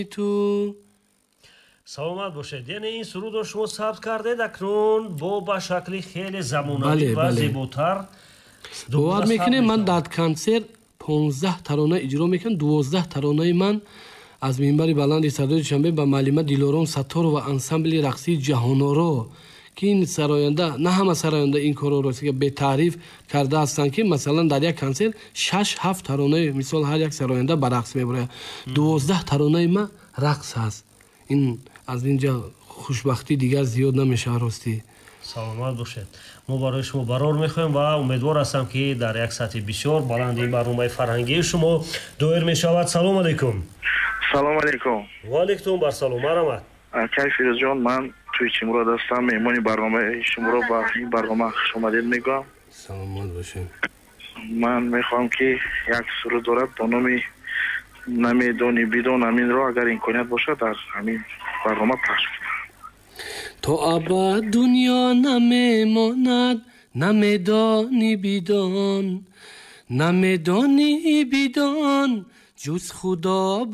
تو. саломат бошед. яъне ин сурудро шумо сабт кардед акнун бо ба шакли хеле замонавӣ ва зеботар бовар мекунед ман дар консерт 15 тарона иҷро мекунам. 12 таронаи ман аз минбари баланди садои душанбе ба маълима Дилором Сатторова ансамбли рақсии ҷаҳоноро ки ин сароянда на ҳама сароянда ин корро росига бетаъриф карда ҳастанд ки масалан дар як консерт 6-7 таронаи мисол ҳар як сароянда ба рақс мебурад. 12 таронаи ман рақс ҳаст. ин аз инҷа хушбахтӣ дигар зиёд намешавад ростӣ. саломат бошед. мо барои шумо барор мехоҳем ва умедвор ҳастам ки дар як сатҳи бисёр баланди барномаи фарҳангии шумо доир мешавад. салом алейкум. салом алейкум. ва алейкум барсалом. марамад. акай фирӯзҷон, ман توی چیمراد هستم. مهمانی برنامه شما رو با این برنامه خوش آمدید میگم. سلامت باشین. من میخوام که یک سرود دارد با نام نمیدانی بدون امین رو اگر امکانیت باشه در همین برنامه پخش کنم. تا ابد دنیا نمیماند نمیدانی بدون نمیدانی بدون جز خدا